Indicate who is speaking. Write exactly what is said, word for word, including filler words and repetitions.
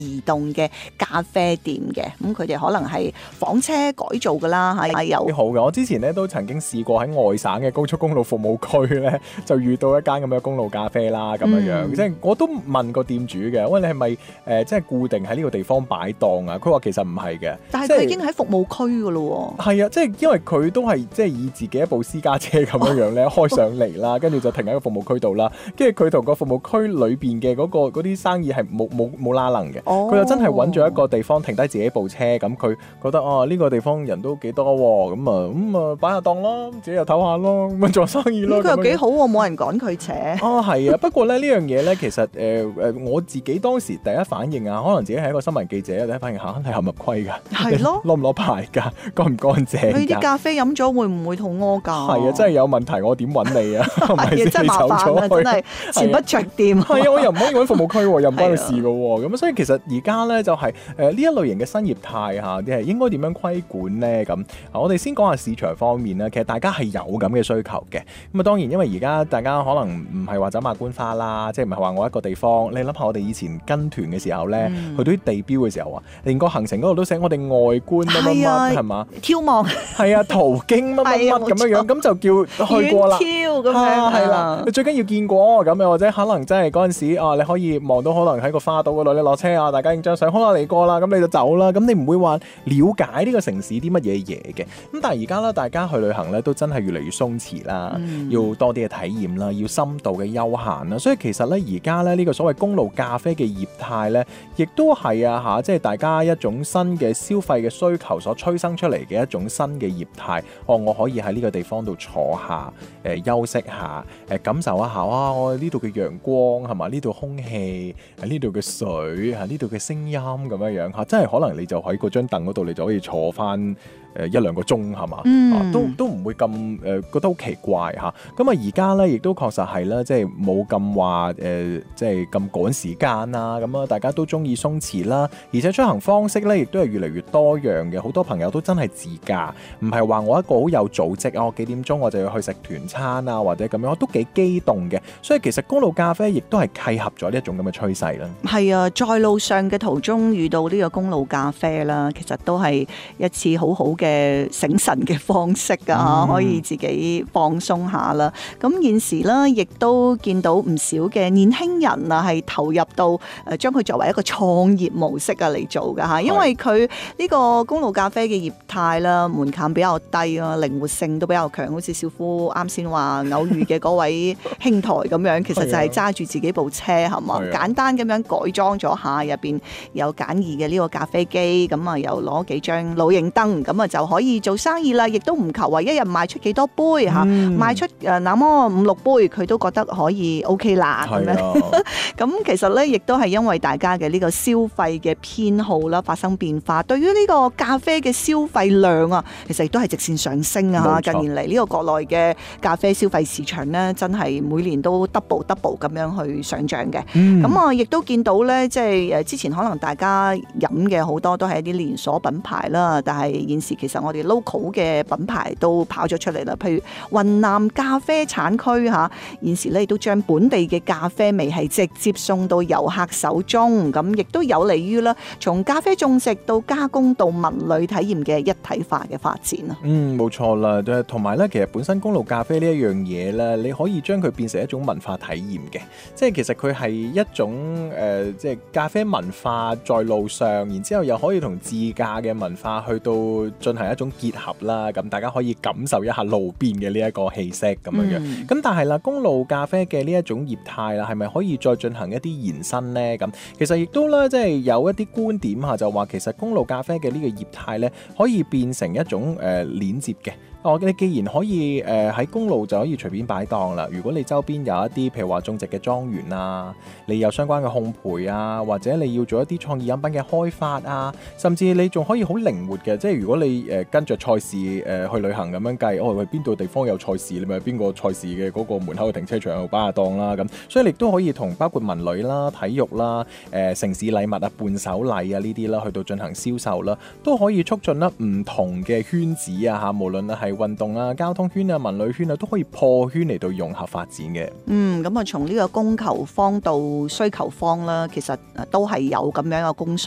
Speaker 1: 移動嘅咖啡店嘅，咁佢哋可能係房車改造㗎啦，係有
Speaker 2: 幾好嘅。我之前咧都曾經試過喺外省嘅高速公路服務區咧，就遇到一間咁嘅公路咖啡啦，咁樣樣，嗯、即係我都問過店主嘅，喂，你係咪誒即係固定喺呢個地方擺檔啊？佢話其實唔係嘅，
Speaker 1: 但係佢已經喺服務區㗎咯喎。
Speaker 2: 係啊，即係因為佢都係即係以自己一部私家車咁樣樣咧開上嚟啦，跟住就停喺個服務區度啦，跟住佢同個服務區裏邊嘅嗰個嗰啲生意係冇冇冇拉能嘅，佢、哦、就真係揾咗一個地方停低自己部車，咁佢覺得哦呢、呢個地方人都幾多喎，咁啊咁啊擺下檔咯，自己又唞下咯，咁啊做生意咯。
Speaker 1: 咁佢又幾好喎，冇人趕佢扯。
Speaker 2: 哦係啊，不過咧呢樣嘢咧其實誒誒、呃、我自己當時第一反應啊，可能自己係一個新聞記者，第一反應嚇係合唔合規㗎？係咯，攞唔攞牌㗎？乾唔乾淨？
Speaker 1: 你啲咖啡飲咗會唔會肚屙㗎？
Speaker 2: 係啊，真係有問題，我點揾你啊？係咪先？
Speaker 1: 真係麻煩啊！真係前不着店。
Speaker 2: 係啊，我又唔可以揾服務區喎，又唔關佢事㗎喎。咁所以其實而家咧就係誒呢一類型嘅新業態嚇，即係應該點樣規管咧？咁我哋先講下市場方面啦。其實大家係有咁嘅需求嘅。咁啊當然因為而家大家可能唔係話走馬觀花啦，即係唔係話我一個地方。你諗下我哋以前跟團嘅時候咧，嗯、去到啲地標嘅時候啊，連個行程嗰度都寫我哋外觀乜乜乜係嘛？
Speaker 1: 眺望
Speaker 2: 係啊，途經乜乜乜咁樣樣，咁就叫去過啦。
Speaker 1: 遠眺咁樣係啦，
Speaker 2: 你最緊要見過咁，又或者可能真係嗰陣時啊，你可以望到可能喺個花島嗰度，你落車啊，大家影張相，好啦嚟過啦，咁你就走啦。咁你唔會話了解呢個城市啲乜嘢嘢嘅。咁但係而家咧，大家去旅行咧都真係越嚟越鬆弛啦，嗯、要多啲嘅體驗啦，要深度嘅休閒啦。所以其實咧，而家咧呢個所謂公路咖啡嘅業態咧，亦都係啊嚇，即係大家一種新嘅消費嘅需求所催生出嚟嘅一種新嘅業態。哦，我可以喺呢個地方度坐下，誒、呃、休息下，誒、呃、感受一下啊！我呢度嘅陽光係嘛？呢度空氣，喺呢度嘅水，喺呢度嘅聲音咁樣樣嚇，真係可能你就喺嗰張凳嗰度，你就可以坐翻誒一兩個鐘係嘛？嗯、啊，都都唔會咁誒、呃、覺得好奇怪嚇。咁啊而家咧亦都確實係啦，即係冇咁話誒，即係咁趕時間啦。咁啊，大家都中意鬆弛啦，而且出行方式咧亦都係越嚟越多樣嘅。好多朋友都真係自駕，唔係話我一個好有組織啊，我幾點鐘我就要去食團餐啊，或者咁樣，我都幾機動嘅。所以其實公路咖啡亦都係契合咗呢一種咁嘅趨勢啦。係
Speaker 1: 啊，在路上嘅途中遇到呢個公路咖啡啦，其實都係一次好好嘅醒神嘅方式啊，嗯、可以自己放鬆下啦。咁現時咧，亦都見到唔少嘅年輕人啊，係投入到誒將佢作為一個創業模式啊嚟做㗎嚇，因為佢呢個公路咖啡嘅業態啦，門檻比較低啊，靈活性都比較強，好似小夫啱先話偶遇嘅嗰位兄台咁樣，其實就係揸住自己部車係嘛，簡單咁樣改裝咗下，入邊有簡易嘅呢個咖啡機，咁啊又攞幾張露營燈，咁啊就可以做生意啦，亦都唔求話一日賣出幾多杯嚇，嗯、賣出誒那麼五六杯，佢都覺得可以 OK 啦咁樣。咁其實咧，亦都係因為大家嘅呢個消費嘅偏好啦發生變化，對於呢個咖啡嘅消費量啊，其實亦都係直線上升啊！錯近年嚟呢個國內嘅咖啡消費市場咧，真係每年都 double double 咁樣去上漲嘅。咁啊、嗯，亦都見到咧，即係誒之前可能大家飲嘅好多都係一啲連鎖品牌啦，但係現時其實我哋 local 嘅品牌都跑咗出嚟啦。譬如雲南咖啡產區嚇，現時咧亦都將本地嘅咖啡味係直接送到遊客手中，咁亦都有利於啦，從咖啡種植到加工到文旅體驗嘅一體化嘅發展啊。
Speaker 2: 嗯，冇錯啦，同埋咧，其實本身公路咖啡呢一樣嘢咧，你可以將佢變成一種文化體驗嘅，即係其實佢係一種誒、呃，即係咖啡文化在路上，然之後又可以同自駕嘅文化去到進行一種結合啦。咁大家可以感受一下路邊嘅呢一個氣息咁樣樣。咁、嗯、但係啦，公路咖啡嘅呢一種業態啦，係咪可以再進行一啲延伸呢？咁其實亦都咧，即係有一啲觀點嚇，就話其實公路咖啡嘅呢個業態咧，可以變成一種誒、呃、鏈接嘅。哦，你既然可以誒喺、呃、公路就可以隨便擺檔啦。如果你周邊有一啲譬如話種植嘅莊園啊，你有相關嘅烘焙啊，或者你要做一啲創意飲品嘅開發啊，甚至你仲可以好靈活嘅，即係如果你誒、呃、跟着賽事誒、呃、去旅行咁樣計，哦，去邊度地方有賽事，你咪邊個賽事嘅嗰個門口嘅停車場度擺下檔啦咁。所以你都可以同包括文旅啦、體育啦、誒、呃、城市禮物啊、伴手禮啊呢啲啦，去到進行銷售啦，都可以促進啦唔同嘅圈子啊嚇，無論係為運動啊、交通圈啊、文旅圈啊都可以破圈嚟到融合發展嘅。
Speaker 1: 嗯，咁啊，從呢個供求方到需求方啦，其實都係有咁樣嘅供需